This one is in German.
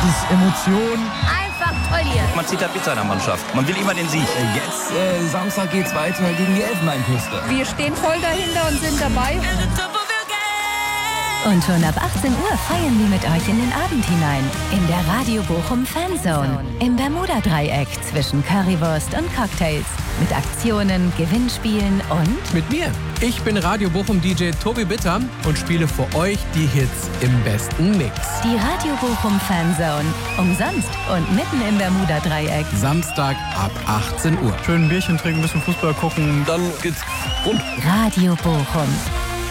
ist Emotion. Einfach toll hier. Man zieht das mit seiner Mannschaft. Man will immer den Sieg. Jetzt, Samstag geht's weiter gegen die Elfenbeinküste. Wir stehen voll dahinter und sind dabei. Und schon ab 18 Uhr feiern wir mit euch in den Abend hinein. In der Radio Bochum Fanzone. Im Bermuda-Dreieck zwischen Currywurst und Cocktails. Mit Aktionen, Gewinnspielen und... Mit mir. Ich bin Radio Bochum DJ Tobi Bitter und spiele für euch die Hits im besten Mix. Die Radio Bochum Fanzone. Umsonst und mitten im Bermuda-Dreieck. Samstag ab 18 Uhr. Schön ein Bierchen trinken, ein bisschen Fußball gucken, dann geht's rund. Radio Bochum.